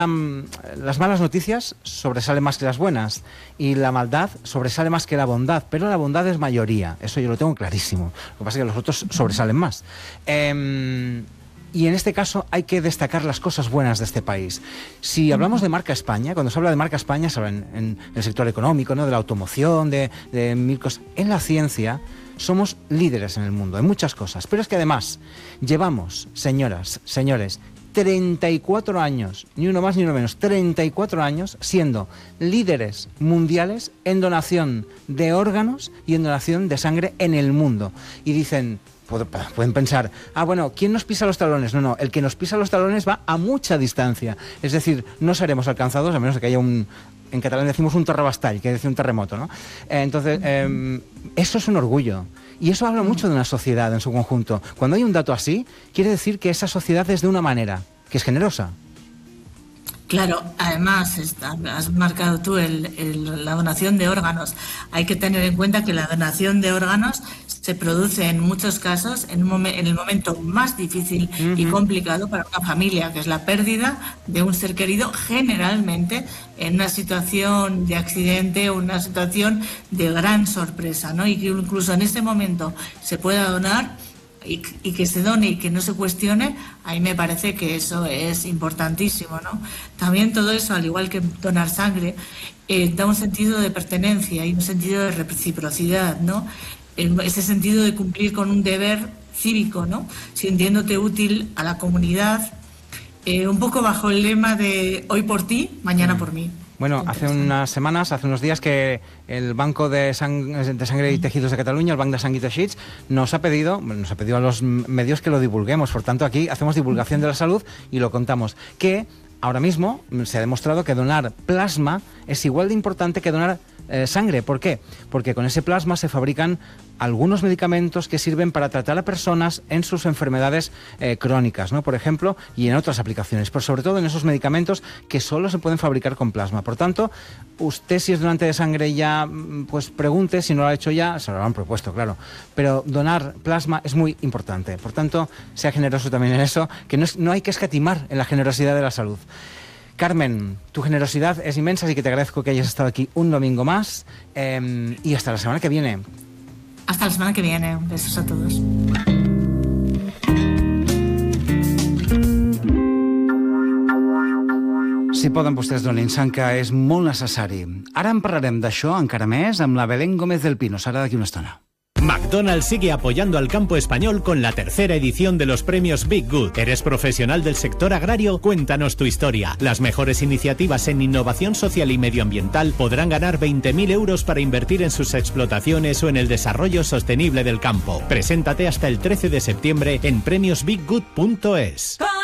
las malas noticias sobresalen más que las buenas y la maldad sobresale más que la bondad, pero la bondad es mayoría, eso yo lo tengo clarísimo. Lo que pasa es que los otros sobresalen más. Y en este caso hay que destacar las cosas buenas de este país. Si hablamos de marca España, cuando se habla de marca España se habla en el sector económico, ¿no? De la automoción, de mil cosas. En la ciencia somos líderes en el mundo, en muchas cosas. Pero es que además llevamos, señoras, señores, 34 años, ni uno más ni uno menos, 34 años siendo líderes mundiales en donación de órganos y en donación de sangre en el mundo. Y dicen, pueden pensar, bueno, ¿quién nos pisa los talones? No, el que nos pisa los talones va a mucha distancia. Es decir, no seremos alcanzados, a menos de que haya en catalán decimos un terrabastall, que decir un terremoto, ¿no? Entonces, eso es un orgullo. Y eso habla mucho de una sociedad en su conjunto. Cuando hay un dato así, quiere decir que esa sociedad es de una manera, que es generosa. Claro, además has marcado tú la donación de órganos. Hay que tener en cuenta que la donación de órganos se produce en muchos casos en el momento más difícil y complicado para una familia, que es la pérdida de un ser querido, generalmente en una situación de accidente o una situación de gran sorpresa, ¿no? Y que incluso en este momento se pueda donar y que se done y que no se cuestione, a mí me parece que eso es importantísimo, ¿no? También todo eso, al igual que donar sangre, da un sentido de pertenencia y un sentido de reciprocidad, ¿no? Ese sentido de cumplir con un deber cívico, ¿no? Sintiéndote útil a la comunidad, un poco bajo el lema de hoy por ti, mañana por mí. Bueno, hace unos días que el Banco de Sangre y Tejidos de Cataluña, el Banc de Sang i Teixits, nos ha pedido a los medios que lo divulguemos. Por tanto, aquí hacemos divulgación de la salud y lo contamos. Que ahora mismo se ha demostrado que donar plasma es igual de importante que donar sangre. ¿Por qué? Porque con ese plasma se fabrican algunos medicamentos que sirven para tratar a personas en sus enfermedades crónicas, ¿no? Por ejemplo, y en otras aplicaciones, pero sobre todo en esos medicamentos que solo se pueden fabricar con plasma. Por tanto, usted, si es donante de sangre, ya pues pregunte, si no lo ha hecho ya, se lo han propuesto, claro, pero donar plasma es muy importante. Por tanto, sea generoso también en eso, que no hay que escatimar en la generosidad de la salud. Carmen, tu generosidad es inmensa, así que te agradezco que hayas estado aquí un domingo más, y hasta la semana que viene. Hasta la semana que viene. Besos a todos. Si poden vostès donin sang, que és molt necessari. Ara en parlarem d'això encara més amb la Belén Gómez del Pino. Serà d'aquí una estona. McDonald's sigue apoyando al campo español con la tercera edición de los premios Big Good. ¿Eres profesional del sector agrario? Cuéntanos tu historia. Las mejores iniciativas en innovación social y medioambiental podrán ganar 20.000 euros para invertir en sus explotaciones o en el desarrollo sostenible del campo. Preséntate hasta el 13 de septiembre en premiosbiggood.es.